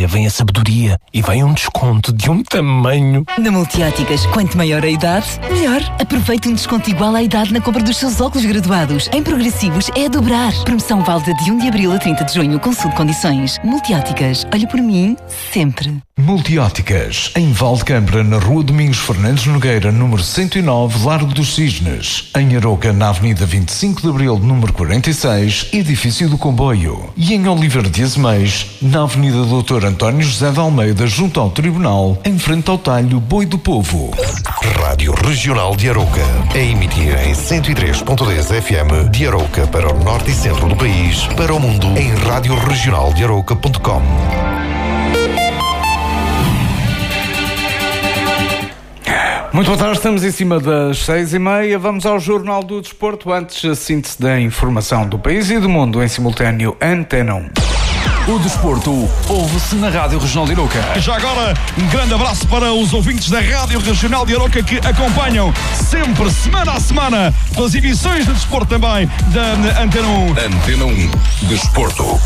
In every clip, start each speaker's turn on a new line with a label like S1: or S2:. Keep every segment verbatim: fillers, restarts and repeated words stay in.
S1: experiência vem a sabedoria e vem um desconto de um tamanho.
S2: Na Multióticas, quanto maior a idade, melhor. Aproveite um desconto igual à idade na compra dos seus óculos graduados. Em progressivos é a dobrar. Promoção válida de um de abril a trinta de junho. Consulte condições. Multióticas, olha por mim, sempre.
S3: Multióticas, em Valdecambra, na Rua Domingos Fernandes Nogueira, número cento e nove, Largo dos Cisnes. Em Aroca, na Avenida vinte e cinco de abril, número quarenta e seis, Edifício do Comboio. E em Oliveira de Azeméis, na Avenida doutor António José de Almeida, junto ao Tribunal, em frente ao talho Boi do Povo.
S4: Rádio Regional de Aroca, a emitir em cento e três ponto dez F M de Aroca para o norte e centro do país, para o mundo em rádio regional de aroca ponto com.
S5: Muito boa tarde, estamos em cima das seis e meia. Vamos ao Jornal do Desporto. Antes, a síntese da informação do país e do mundo em simultâneo. Antena um.
S6: O desporto ouve-se na Rádio Regional de Aroca.
S7: Já agora, um grande abraço para os ouvintes da Rádio Regional de Aroca que acompanham sempre, semana a semana, as emissões de desporto também da Antena um.
S6: Antena um. Desporto.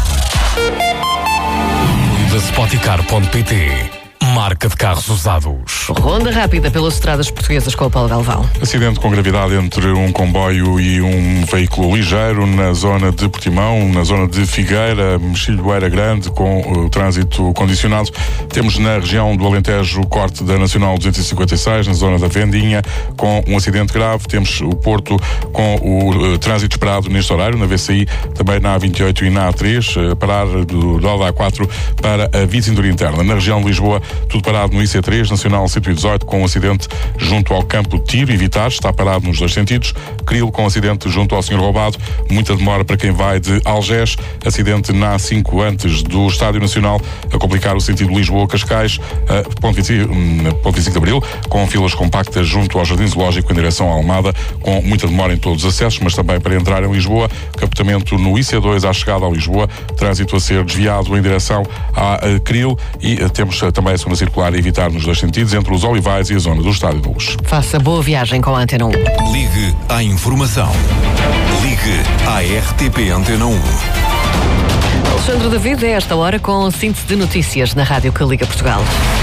S6: Da Spoticar ponto pt. Marca de carros usados.
S8: Ronda rápida pelas estradas portuguesas com o Paulo Galvão.
S9: Acidente com gravidade entre um comboio e um veículo ligeiro na zona de Portimão, na zona de Figueira, Mexilhoeira Grande, com o trânsito condicionado. Temos na região do Alentejo o corte da Nacional duzentos e cinquenta e seis, na zona da Vendinha, com um acidente grave. Temos o Porto com o uh, trânsito esperado neste horário, na V C I, também na A vinte e oito e na A três, uh, parar do, do A quatro para a via cintura interna. Na região de Lisboa, tudo parado no I C três, Nacional cento e dezoito, com um acidente junto ao campo de tiro, evitar, está parado nos dois sentidos. Cril com um acidente junto ao Senhor Roubado, muita demora para quem vai de Algés, acidente na A cinco antes do Estádio Nacional, a complicar o sentido Lisboa-Cascais, ponto vinte e cinco de abril, com filas compactas junto ao Jardim Zoológico em direção à Almada, com muita demora em todos os acessos, mas também para entrar em Lisboa, captamento no I C dois à chegada a Lisboa, trânsito a ser desviado em direção à Cril, e temos também a segunda circular a evitar nos dois sentidos, entre os Olivais e a zona do Estádio da Luz.
S8: Faça boa viagem com a Antena um.
S6: Ligue à informação. Ligue à R T P Antena um.
S8: Alexandre David, é esta hora com a síntese de notícias na Rádio que Liga Portugal.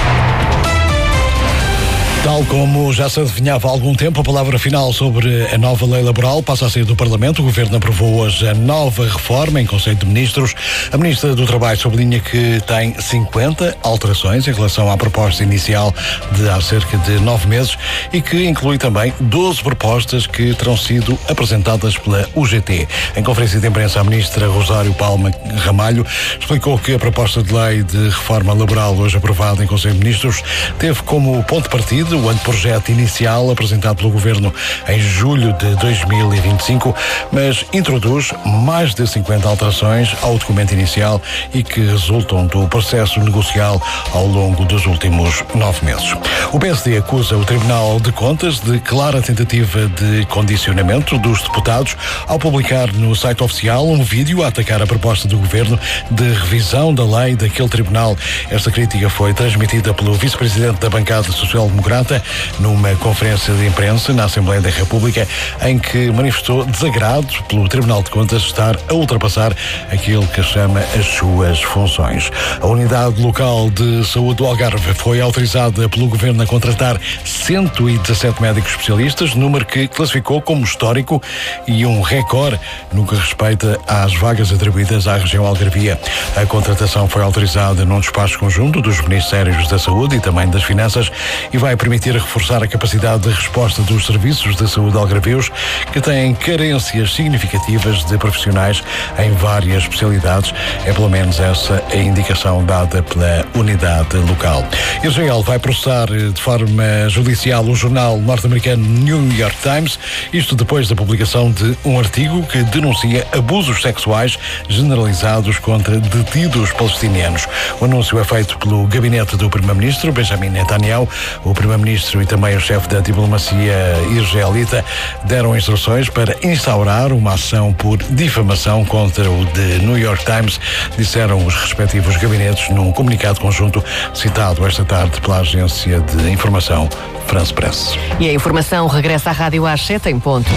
S10: Tal como já se adivinhava há algum tempo, a palavra final sobre a nova lei laboral passa a sair do Parlamento. O Governo aprovou hoje a nova reforma em Conselho de Ministros. A Ministra do Trabalho sublinha que tem cinquenta alterações em relação à proposta inicial de há cerca de nove meses e que inclui também doze propostas que terão sido apresentadas pela U G T. Em conferência de imprensa, a Ministra Rosário Palma Ramalho explicou que a proposta de lei de reforma laboral hoje aprovada em Conselho de Ministros teve como ponto de partida o anteprojeto inicial apresentado pelo Governo em julho de dois mil e vinte e cinco, mas introduz mais de cinquenta alterações ao documento inicial e que resultam do processo negocial ao longo dos últimos nove meses. O P S D acusa o Tribunal de Contas de clara tentativa de condicionamento dos deputados ao publicar no site oficial um vídeo a atacar a proposta do Governo de revisão da lei daquele tribunal. Esta crítica foi transmitida pelo vice-presidente da bancada social-democrata numa conferência de imprensa na Assembleia da República, em que manifestou desagrado pelo Tribunal de Contas estar a ultrapassar aquilo que chama as suas funções. A Unidade Local de Saúde do Algarve foi autorizada pelo Governo a contratar cento e dezassete médicos especialistas, número que classificou como histórico e um recorde no que respeita às vagas atribuídas à região algarvia. A contratação foi autorizada num despacho conjunto dos Ministérios da Saúde e também das Finanças e vai permitir reforçar a capacidade de resposta dos serviços de saúde algarvios, que têm carências significativas de profissionais em várias especialidades. É pelo menos essa a indicação dada pela unidade local. Israel vai processar de forma judicial o jornal norte-americano New York Times, isto depois da publicação de um artigo que denuncia abusos sexuais generalizados contra detidos palestinianos. O anúncio é feito pelo gabinete do primeiro-ministro Benjamin Netanyahu. O primeiro-ministro e também o chefe da diplomacia israelita deram instruções para instaurar uma ação por difamação contra o The New York Times, disseram os respectivos gabinetes num comunicado conjunto citado esta tarde pela agência de informação France Press.
S8: E a informação regressa à rádio às sete em ponto.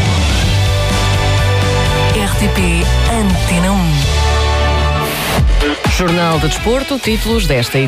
S2: R T P Antena um.
S8: Jornal de Desporto, títulos desta edição.